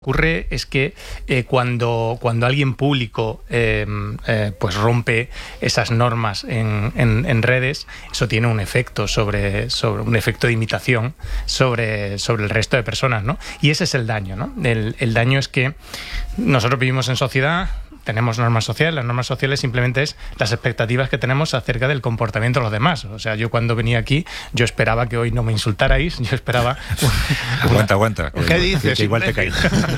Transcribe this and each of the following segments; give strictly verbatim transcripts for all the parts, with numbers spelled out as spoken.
Ocurre es que eh, cuando, cuando alguien público eh, eh, pues rompe esas normas en, en, en redes, eso tiene un efecto sobre, sobre un efecto de imitación sobre, sobre el resto de personas, ¿no? Y ese es el daño, ¿no? El, el daño es que nosotros vivimos en sociedad, tenemos normas sociales. Las normas sociales simplemente es las expectativas que tenemos acerca del comportamiento de los demás. O sea, yo cuando venía aquí, yo esperaba que hoy no me insultarais, yo esperaba... Una, aguanta, aguanta. ¿Qué dices? Que igual te caes.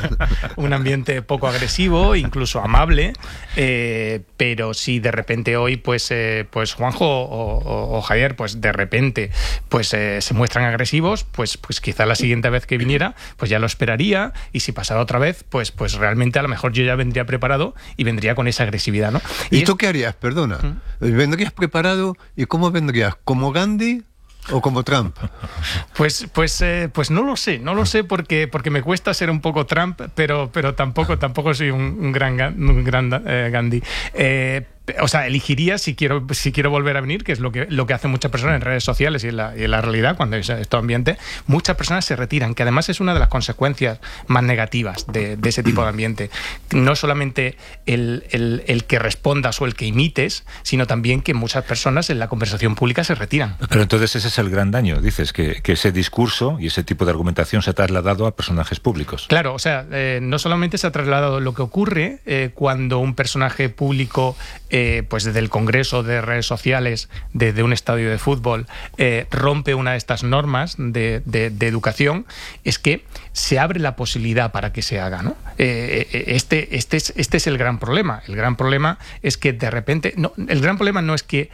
Un ambiente poco agresivo, incluso amable, eh, pero si de repente hoy, pues, eh, pues Juanjo o, o, o Javier, pues de repente pues eh, se muestran agresivos, pues, pues quizá la siguiente vez que viniera, pues ya lo esperaría, y si pasara otra vez, pues, pues realmente a lo mejor yo ya vendría preparado y vendría con esa agresividad, ¿no? ¿Y, ¿Y tú qué harías? Perdona. ¿Mm? ¿Vendrías preparado y cómo vendrías? ¿Como Gandhi o como Trump? Pues, pues, eh, pues no lo sé, no lo sé porque, porque me cuesta ser un poco Trump, pero, pero tampoco, tampoco soy un, un gran, un gran eh, Gandhi. Eh, O sea, elegiría si quiero si quiero volver a venir, que es lo que lo que hacen muchas personas en redes sociales y en la, y en la realidad, cuando es este ambiente, muchas personas se retiran, que además es una de las consecuencias más negativas de, de ese tipo de ambiente. No solamente el, el, el que respondas o el que imites, sino también que muchas personas en la conversación pública se retiran. Pero entonces ese es el gran daño, dices, que, que ese discurso y ese tipo de argumentación se ha trasladado a personajes públicos. Claro, o sea, eh, no solamente se ha trasladado lo que ocurre eh, cuando un personaje público Eh, pues desde el Congreso, de redes sociales, desde un estadio de fútbol, eh, rompe una de estas normas de, de, de educación, es que se abre la posibilidad para que se haga, ¿no? Eh, este, este, es, este es el gran problema. El gran problema es que de repente... No, el gran problema no es que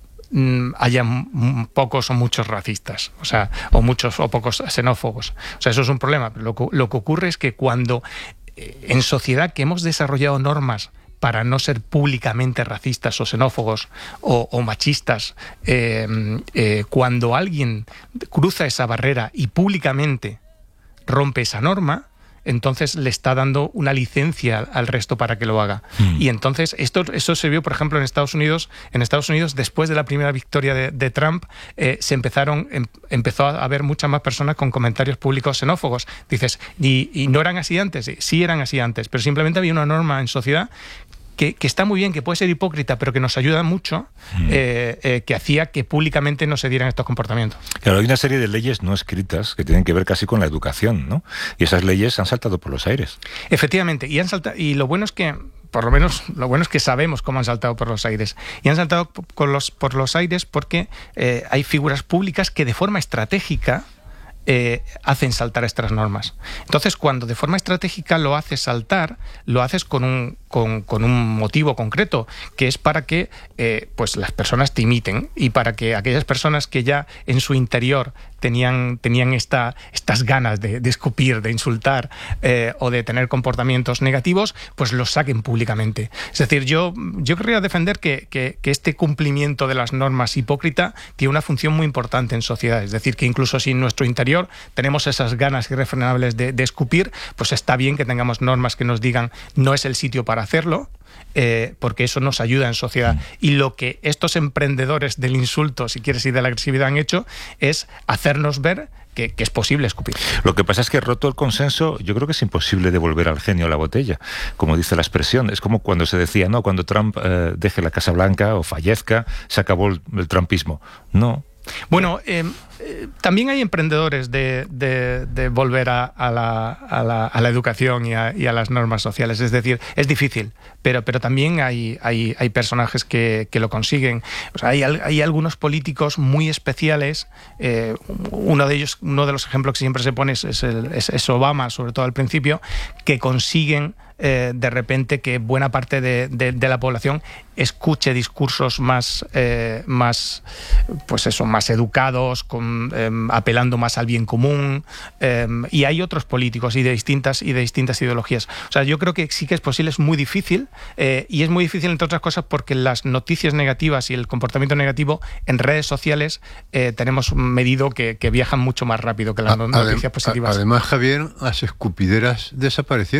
mm, haya pocos o muchos racistas, o sea, o muchos o pocos xenófobos. O sea, eso es un problema. Lo que, lo que ocurre es que cuando eh, en sociedad que hemos desarrollado normas para no ser públicamente racistas o xenófobos o, o machistas, eh, eh, cuando alguien cruza esa barrera y públicamente rompe esa norma, entonces le está dando una licencia al resto para que lo haga. Mm. Y entonces esto, eso se vio, por ejemplo, en Estados Unidos. En Estados Unidos, después de la primera victoria de, de Trump, eh, se empezaron, em, empezó a haber muchas más personas con comentarios públicos xenófobos. Dices, ¿y, y no eran así antes? Sí eran así antes, pero simplemente había una norma en sociedad Que, que está muy bien, que puede ser hipócrita, pero que nos ayuda mucho, mm. eh, eh, que hacía que públicamente no se dieran estos comportamientos. Claro, hay una serie de leyes no escritas que tienen que ver casi con la educación, ¿no? Y esas leyes han saltado por los aires. Efectivamente, y han saltado, y lo bueno es que, por lo menos, lo bueno es que sabemos cómo han saltado por los aires. Y han saltado por los, por los aires porque eh, hay figuras públicas que de forma estratégica Eh, hacen saltar estas normas. Entonces, cuando de forma estratégica lo haces saltar, lo haces con un, con, con un motivo concreto, que es para que eh, pues las personas te imiten y para que aquellas personas que ya en su interior tenían, tenían esta, estas ganas de, de escupir, de insultar eh, o de tener comportamientos negativos, pues los saquen públicamente. Es decir, yo, yo querría defender que, que, que este cumplimiento de las normas hipócrita tiene una función muy importante en sociedad. Es decir, que incluso si en nuestro interior tenemos esas ganas irrefrenables de, de escupir, pues está bien que tengamos normas que nos digan no es el sitio para hacerlo, eh, porque eso nos ayuda en sociedad. Mm. Y lo que estos emprendedores del insulto, si quieres, y de la agresividad han hecho, es hacernos ver que, que es posible escupir. Lo que pasa es que roto el consenso, yo creo que es imposible devolver al genio la botella, como dice la expresión. Es como cuando se decía, no, cuando Trump eh, deje la Casa Blanca o fallezca, se acabó el, el trumpismo. No. Bueno, eh, eh, también hay emprendedores de, de, de volver a, a, la, a, la, a la educación y a, y a las normas sociales. Es decir, es difícil, pero, pero también hay, hay, hay personajes que, que lo consiguen. O sea, hay, hay algunos políticos muy especiales. Eh, uno de ellos, uno de los ejemplos que siempre se pone es, es, el, es, es Obama, sobre todo al principio, que consiguen Eh, de repente que buena parte de, de, de la población escuche discursos más, eh, más, pues eso, más educados, con, eh, apelando más al bien común, eh, y hay otros políticos y de distintas y de distintas ideologías. O sea, yo creo que sí que es posible, es muy difícil, eh, y es muy difícil entre otras cosas porque las noticias negativas y el comportamiento negativo en redes sociales eh, tenemos medido que, que viajan mucho más rápido que las a, noticias adem, positivas. Además, Javier, las escupideras desaparecieron.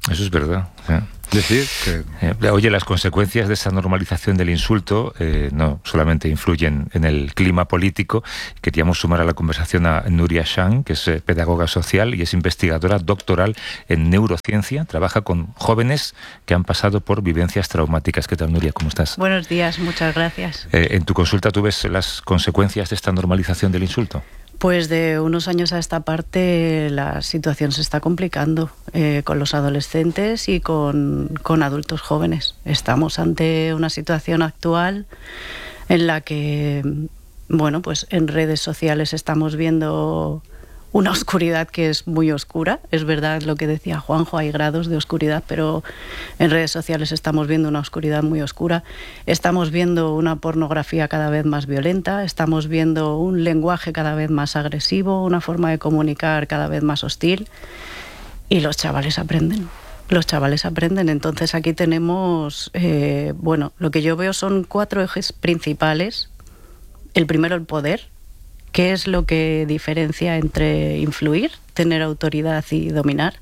Eso es verdad. ¿eh? Decir que... Eh, oye, las consecuencias de esa normalización del insulto eh, no solamente influyen en el clima político. Queríamos sumar a la conversación a Nuria Shang, que es eh, pedagoga social y es investigadora doctoral en neurociencia. Trabaja con jóvenes que han pasado por vivencias traumáticas. ¿Qué tal, Nuria? ¿Cómo estás? Buenos días, muchas gracias. Eh, en tu consulta, ¿tú ves las consecuencias de esta normalización del insulto? Pues de unos años a esta parte la situación se está complicando eh, con los adolescentes y con, con adultos jóvenes. Estamos ante una situación actual en la que, bueno, pues en redes sociales estamos viendo una oscuridad que es muy oscura. Es verdad lo que decía Juanjo, hay grados de oscuridad, pero en redes sociales estamos viendo una oscuridad muy oscura. Estamos viendo una pornografía cada vez más violenta, estamos viendo un lenguaje cada vez más agresivo, una forma de comunicar cada vez más hostil, y los chavales aprenden. Los chavales aprenden. Entonces aquí tenemos, eh, bueno, lo que yo veo son cuatro ejes principales. El primero, el poder. ¿Qué es lo que diferencia entre influir, tener autoridad y dominar?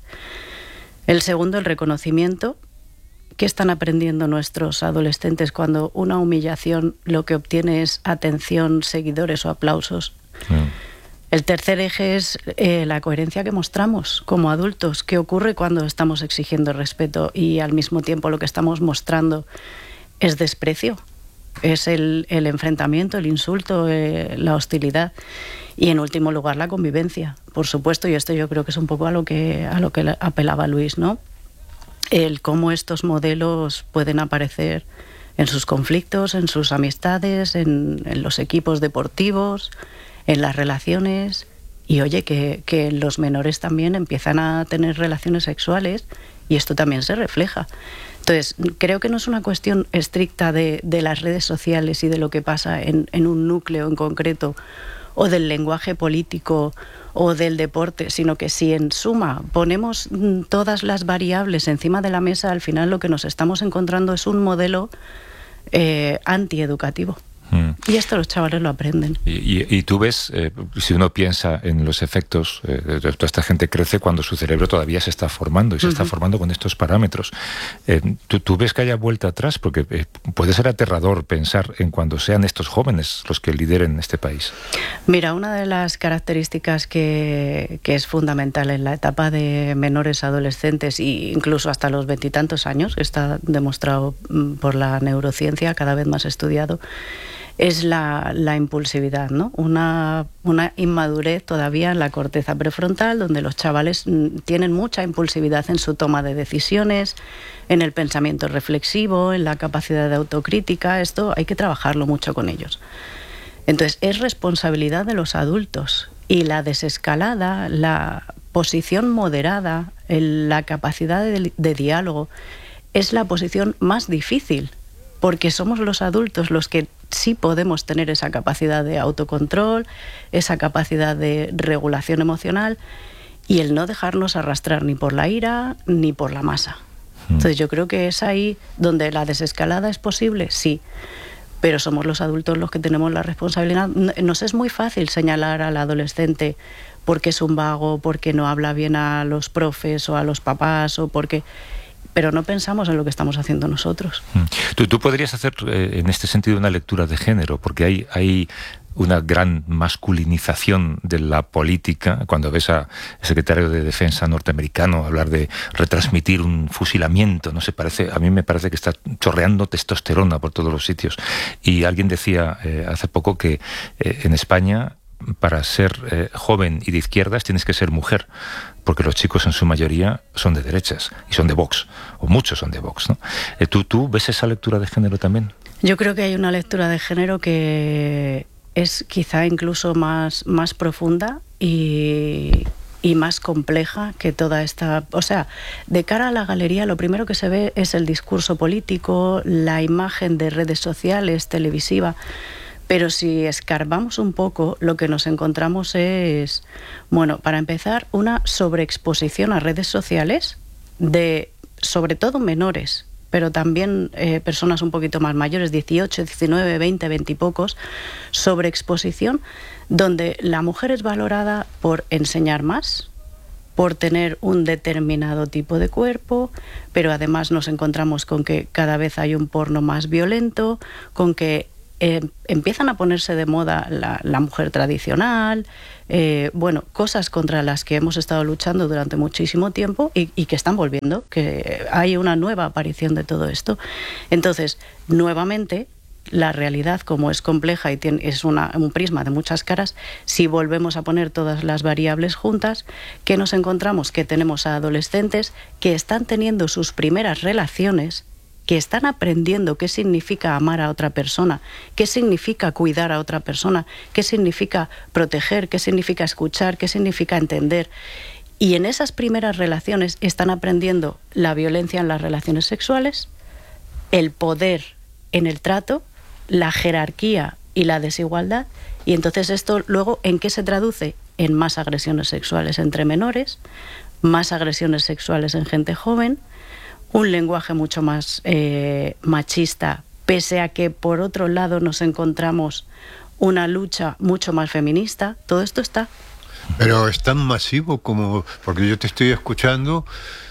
El segundo, el reconocimiento. ¿Qué están aprendiendo nuestros adolescentes cuando una humillación lo que obtiene es atención, seguidores o aplausos? Mm. El tercer eje es eh, la coherencia que mostramos como adultos. ¿Qué ocurre cuando estamos exigiendo respeto y al mismo tiempo lo que estamos mostrando es desprecio? Es el, el enfrentamiento, el insulto, eh, la hostilidad. Y en último lugar, la convivencia, por supuesto, y esto yo creo que es un poco a lo que, a lo que apelaba Luis, ¿no? El cómo estos modelos pueden aparecer en sus conflictos, en sus amistades, en, en los equipos deportivos, en las relaciones. Y oye, que, que los menores también empiezan a tener relaciones sexuales y esto también se refleja. Entonces, creo que no es una cuestión estricta de, de las redes sociales y de lo que pasa en, en un núcleo en concreto, o del lenguaje político o del deporte, sino que si en suma ponemos todas las variables encima de la mesa, al final lo que nos estamos encontrando es un modelo eh, antieducativo. Mm. Y esto los chavales lo aprenden. Y, y, y tú ves, eh, si uno piensa en los efectos, eh, de toda esta gente crece cuando su cerebro todavía se está formando y se uh-huh. está formando con estos parámetros. Eh, ¿tú, ¿Tú ves que haya vuelta atrás? Porque eh, puede ser aterrador pensar en cuando sean estos jóvenes los que lideren este país. Mira, una de las características que, que es fundamental en la etapa de menores adolescentes e incluso hasta los veintitantos años, está demostrado por la neurociencia, cada vez más estudiado, es la, la impulsividad, ¿no? Una, una inmadurez todavía en la corteza prefrontal, donde los chavales tienen mucha impulsividad en su toma de decisiones, en el pensamiento reflexivo, en la capacidad de autocrítica. Esto hay que trabajarlo mucho con ellos. Entonces, es responsabilidad de los adultos. Y la desescalada, la posición moderada, el, la capacidad de, de diálogo, es la posición más difícil, porque somos los adultos los que sí podemos tener esa capacidad de autocontrol, esa capacidad de regulación emocional y el no dejarnos arrastrar ni por la ira ni por la masa. Entonces yo creo que es ahí donde la desescalada es posible, sí, pero somos los adultos los que tenemos la responsabilidad. Nos es muy fácil señalar al adolescente porque es un vago, porque no habla bien a los profes o a los papás o porque... pero no pensamos en lo que estamos haciendo nosotros. Tú, tú podrías hacer eh, en este sentido una lectura de género, porque hay, hay una gran masculinización de la política. Cuando ves al secretario de Defensa norteamericano hablar de retransmitir un fusilamiento, no sé, parece, a mí me parece que está chorreando testosterona por todos los sitios. Y alguien decía eh, hace poco que eh, en España, para ser eh, joven y de izquierdas tienes que ser mujer, porque los chicos en su mayoría son de derechas y son de Vox, o muchos son de Vox, ¿no? Eh, ¿tú, ¿Tú ves esa lectura de género también? Yo creo que hay una lectura de género que es quizá incluso más, más profunda y, y más compleja que toda esta... O sea, de cara a la galería lo primero que se ve es el discurso político, la imagen de redes sociales, televisiva. Pero si escarbamos un poco, lo que nos encontramos es, bueno, para empezar, una sobreexposición a redes sociales de, sobre todo, menores, pero también eh, personas un poquito más mayores, dieciocho, diecinueve, veinte, veinte y pocos, sobreexposición, donde la mujer es valorada por enseñar más, por tener un determinado tipo de cuerpo, pero además nos encontramos con que cada vez hay un porno más violento, con que eh, empiezan a ponerse de moda la, la mujer tradicional, eh, bueno, cosas contra las que hemos estado luchando durante muchísimo tiempo y, y que están volviendo, que hay una nueva aparición de todo esto. Entonces, nuevamente, la realidad, como es compleja y tiene, es una, un prisma de muchas caras, si volvemos a poner todas las variables juntas, ¿qué nos encontramos? Que tenemos a adolescentes que están teniendo sus primeras relaciones, que están aprendiendo qué significa amar a otra persona, qué significa cuidar a otra persona, qué significa proteger, qué significa escuchar, qué significa entender. Y en esas primeras relaciones están aprendiendo la violencia en las relaciones sexuales, el poder en el trato, la jerarquía y la desigualdad, y entonces esto luego ¿en qué se traduce? En más agresiones sexuales entre menores, más agresiones sexuales en gente joven, un lenguaje mucho más eh, machista, pese a que por otro lado nos encontramos una lucha mucho más feminista. Todo esto está. Pero es tan masivo como... porque yo te estoy escuchando...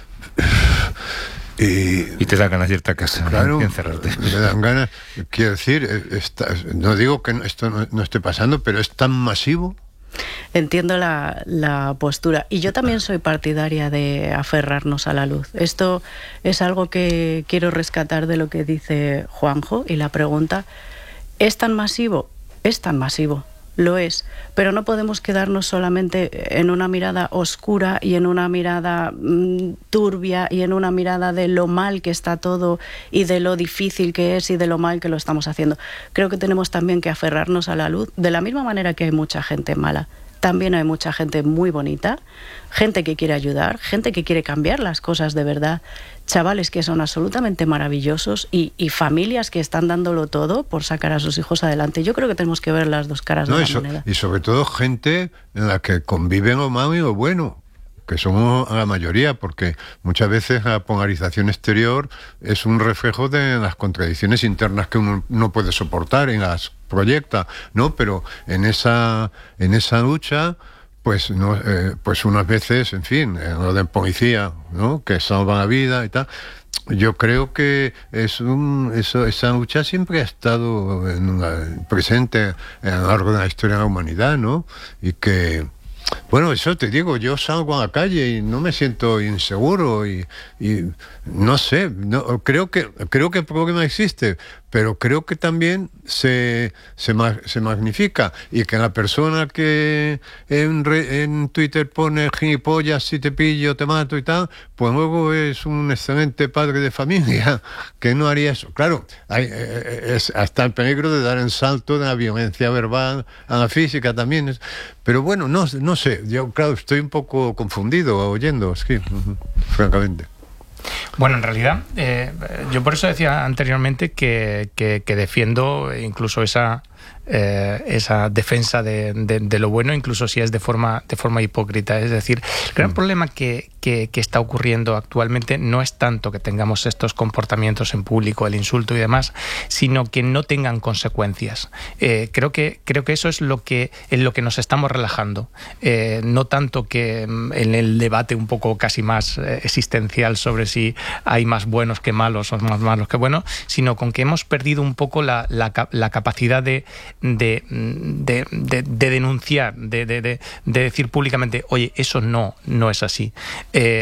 Y, y te dan ganas de irte a casa, claro, y encerrarte. Me dan ganas, quiero decir, está, no digo que esto no, no esté pasando, pero es tan masivo. Entiendo la, la postura. Y yo también soy partidaria de aferrarnos a la luz. Esto es algo que quiero rescatar de lo que dice Juanjo, y la pregunta, ¿es tan masivo? Es tan masivo. Lo es, pero no podemos quedarnos solamente en una mirada oscura y en una mirada mmm, turbia y en una mirada de lo mal que está todo y de lo difícil que es y de lo mal que lo estamos haciendo. Creo que tenemos también que aferrarnos a la luz, de la misma manera que hay mucha gente mala. También hay mucha gente muy bonita, gente que quiere ayudar, gente que quiere cambiar las cosas de verdad, chavales que son absolutamente maravillosos y, y familias que están dándolo todo por sacar a sus hijos adelante. Yo creo que tenemos que ver las dos caras no, de la eso, moneda. Y sobre todo gente en la que conviven lo malo y lo bueno, que somos la mayoría, porque muchas veces la polarización exterior es un reflejo de las contradicciones internas que uno no puede soportar en las proyecta, ¿no? Pero en esa en esa lucha, pues no, eh, pues unas veces, en fin, en lo de policía, ¿no? Que salva la vida y tal. Yo creo que es un, eso, esa lucha siempre ha estado en una, presente a lo largo de la historia de la humanidad, ¿no? Y que, bueno, eso te digo, yo salgo a la calle y no me siento inseguro y, y no sé, no, creo que creo que el problema existe, pero creo que también se, se, se magnifica, y que la persona que en, re, en Twitter pone gilipollas, si te pillo, te mato y tal, pues luego es un excelente padre de familia que no haría eso. Claro, hay, es hasta el peligro de dar el salto de la violencia verbal a la física también. Es, pero bueno, no, no sé, yo claro, estoy un poco confundido oyendo, es que, francamente. Bueno, en realidad, eh, yo por eso decía anteriormente que, que, que defiendo incluso esa, eh, esa defensa de, de, de lo bueno, incluso si es de forma, de forma hipócrita. Es decir, el gran mm. problema que, que, que está ocurriendo actualmente no es tanto que tengamos estos comportamientos en público, el insulto y demás, sino que no tengan consecuencias. Eh, creo que, creo que eso es lo que, en lo que nos estamos relajando. Eh, no tanto que en el debate un poco casi más eh, existencial sobre si hay más buenos que malos o más malos que buenos, sino con que hemos perdido un poco la, la, la capacidad de, de, de, de, de denunciar, de, de, de, de decir públicamente, oye, eso no, no es así. Eh,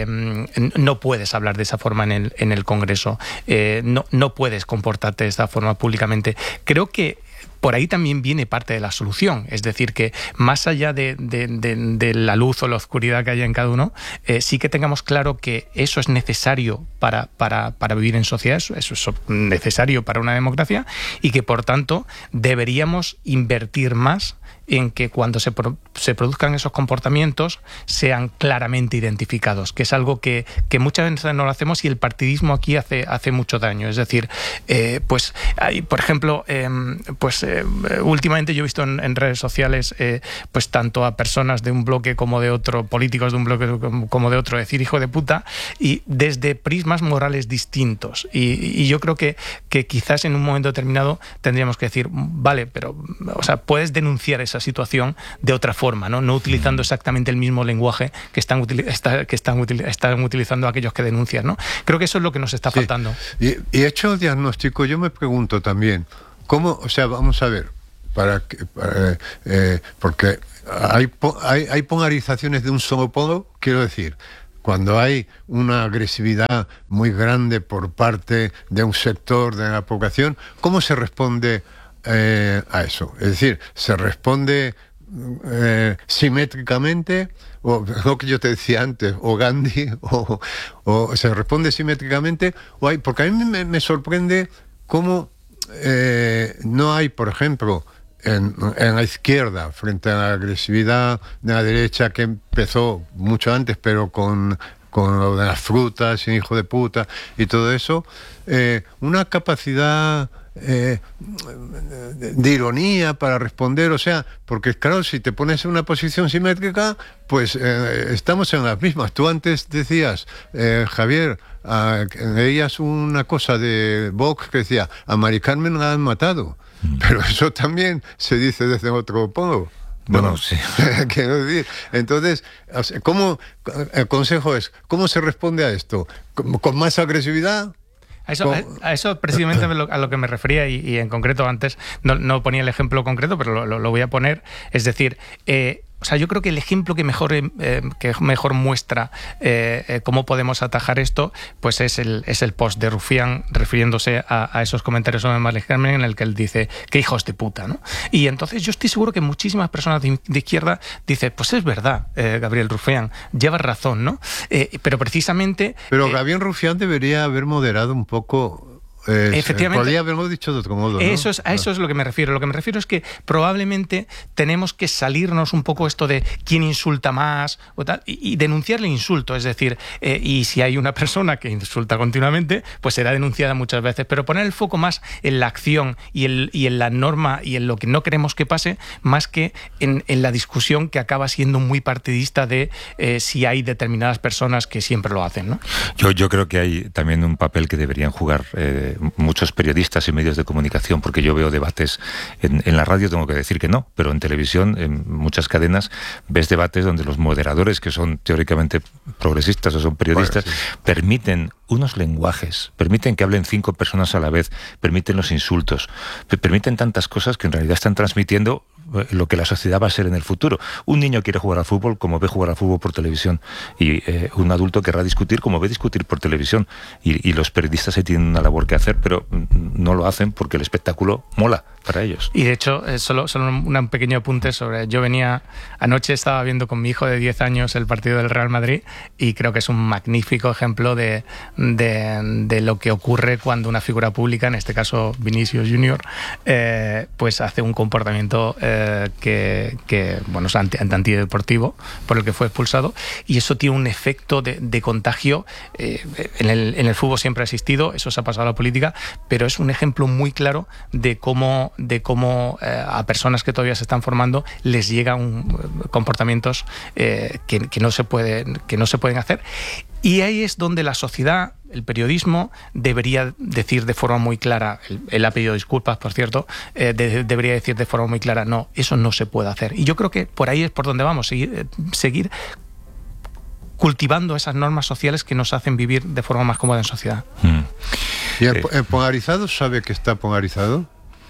no puedes hablar de esa forma en el, en el Congreso, eh, no, no puedes comportarte de esa forma públicamente. Creo que por ahí también viene parte de la solución, es decir, que más allá de, de, de, de la luz o la oscuridad que haya en cada uno, eh, sí que tengamos claro que eso es necesario para, para, para vivir en sociedad, eso es necesario para una democracia, y que por tanto deberíamos invertir más en que cuando se, pro, se produzcan esos comportamientos sean claramente identificados, que es algo que, que muchas veces no lo hacemos, y el partidismo aquí hace, hace mucho daño. Es decir, eh, pues hay, por ejemplo, eh, pues eh, últimamente yo he visto en, en redes sociales eh, pues tanto a personas de un bloque como de otro, políticos de un bloque como de otro, decir hijo de puta, y desde prismas morales distintos. Y, y yo creo que, que quizás en un momento determinado tendríamos que decir, vale, pero o sea, puedes denunciar esa esa situación de otra forma, no, no utilizando exactamente el mismo lenguaje que están, está, que están, util, están utilizando aquellos que denuncian, ¿no? Creo que eso es lo que nos está sí. faltando. Y, y hecho el diagnóstico, yo me pregunto también, ¿cómo? O sea, vamos a ver, para que, para, eh, porque hay, hay, hay polarizaciones de un solo polo, quiero decir, cuando hay una agresividad muy grande por parte de un sector de la población, ¿cómo se responde eh, a eso? Es decir, ¿se responde eh, simétricamente? O lo que yo te decía antes, o Gandhi, o, o se responde simétricamente, o hay, porque a mí me, me sorprende cómo eh, no hay, por ejemplo, En, en la izquierda, frente a la agresividad de la derecha que empezó mucho antes, pero con, con lo de las frutas y hijo de puta y todo eso, eh, una capacidad eh, de ironía para responder, o sea, porque claro, si te pones en una posición simétrica, pues eh, estamos en las mismas. Tú antes decías, eh, Javier, a, leías una cosa de Vox que decía, a Mari Carmen la han matado. Pero eso también se dice desde otro polo. Bueno, no, sí. Quiero decir, entonces, ¿cómo, el consejo es, ¿cómo se responde a esto? ¿Con, con más agresividad? A eso, a, a eso precisamente a lo, a lo que me refería, y, y en concreto antes no, no ponía el ejemplo concreto, pero lo, lo, lo voy a poner. Es decir, eh, o sea, yo creo que el ejemplo que mejor, eh, que mejor muestra eh, eh, cómo podemos atajar esto, pues es el, es el post de Rufián refiriéndose a, a esos comentarios sobre Mari Carmen, en el que él dice, qué hijos de puta, ¿no? Y entonces yo estoy seguro que muchísimas personas de, de izquierda dicen, pues es verdad, eh, Gabriel Rufián, llevas razón, ¿no? Eh, pero precisamente... Pero eh, Gabriel Rufián debería haber moderado un poco... Eh, Efectivamente. Podría haberlo dicho de otro modo, ¿no? Eso es, a eso es lo que me refiero. Lo que me refiero es que probablemente tenemos que salirnos un poco esto de quién insulta más o tal, y, y denunciar el insulto. Es decir, eh, y si hay una persona que insulta continuamente, pues será denunciada muchas veces. Pero poner el foco más en la acción y, el, y en la norma y en lo que no queremos que pase, más que en, en la discusión que acaba siendo muy partidista de eh, si hay determinadas personas que siempre lo hacen, ¿no? Yo, yo creo que hay también un papel que deberían jugar eh, muchos periodistas y medios de comunicación, porque yo veo debates en, en la radio, tengo que decir que no, pero en televisión, en muchas cadenas, ves debates donde los moderadores, que son teóricamente progresistas o son periodistas, bueno, sí. permiten unos lenguajes, permiten que hablen cinco personas a la vez, permiten los insultos, permiten tantas cosas que en realidad están transmitiendo lo que la sociedad va a ser en el futuro. Un niño quiere jugar al fútbol como ve jugar al fútbol por televisión, y eh, un adulto querrá discutir como ve discutir por televisión, y, y los periodistas ahí tienen una labor que hacer, pero no lo hacen porque el espectáculo mola para ellos. Y de hecho, eh, solo, solo un pequeño apunte sobre... Yo venía... Anoche estaba viendo con mi hijo de diez años el partido del Real Madrid, y creo que es un magnífico ejemplo de, de, de lo que ocurre cuando una figura pública, en este caso Vinicius Junior, eh, pues hace un comportamiento eh, que, que bueno, es anti, antideportivo, por el que fue expulsado, y eso tiene un efecto de, de contagio. Eh, en, el, en el fútbol siempre ha existido, eso se ha pasado a la política, pero es un ejemplo muy claro de cómo, de cómo eh, a personas que todavía se están formando les llegan comportamientos eh, que, que, no se puede, que no se pueden hacer. Y ahí es donde la sociedad, el periodismo, debería decir de forma muy clara, él, él ha pedido disculpas, por cierto, eh, de, debería decir de forma muy clara, no, eso no se puede hacer. Y yo creo que por ahí es por donde vamos, seguir, eh, seguir cultivando esas normas sociales que nos hacen vivir de forma más cómoda en sociedad. Mm. ¿Y el, el polarizado sabe que está polarizado?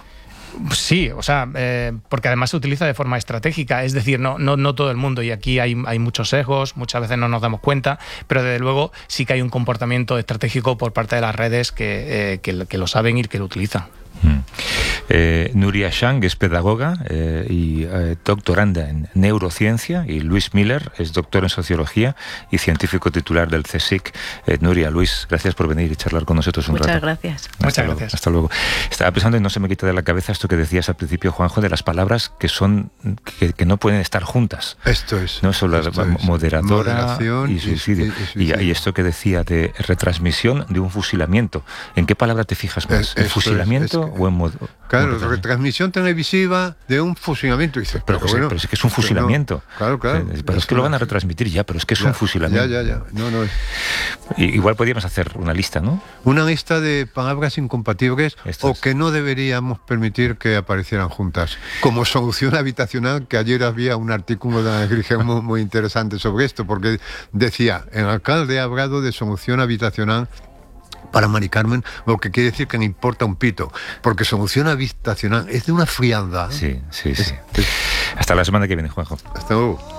Sí, o sea, eh, porque además se utiliza de forma estratégica, es decir, no, no, no todo el mundo, y aquí hay, hay muchos sesgos, muchas veces no nos damos cuenta, pero desde luego sí que hay un comportamiento estratégico por parte de las redes que, eh, que, que lo saben y que lo utilizan. Mm. Eh, Nuria Shang es pedagoga eh, y eh, doctoranda en neurociencia, y Luis Miller es doctor en sociología y científico titular del CSIC. Eh, Nuria, Luis, gracias por venir y charlar con nosotros un Muchas rato. Gracias. Hasta Muchas luego, gracias. Hasta luego. Estaba pensando y no se me quita de la cabeza esto que decías al principio, Juanjo, de las palabras que son que, que no pueden estar juntas. Esto es. No solo la moderadora y suicidio. Y, y, suicidio. Y, y esto que decía de retransmisión de un fusilamiento. ¿En qué palabra te fijas más? ¿En fusilamiento es, es que, o en mod Claro, retransmisión televisiva de un fusilamiento. Dices, pero, pero, bueno, pero es que es un fusilamiento. No. Claro, claro. Pero es que lo van a retransmitir ya, pero es que es ya, un fusilamiento. Ya, ya, ya. No, no. Igual podríamos hacer una lista, ¿no? Una lista de palabras incompatibles Esto o es. que no deberíamos permitir que aparecieran juntas. Como solución habitacional, que ayer había un artículo de la Grigem muy, muy interesante sobre esto, porque decía, el alcalde ha hablado de solución habitacional para Mari Carmen, lo que quiere decir que le importa un pito, porque solución habitacional es de una frialdad. Sí, sí, sí. Es, es... Hasta la semana que viene, Juanjo. Hasta luego.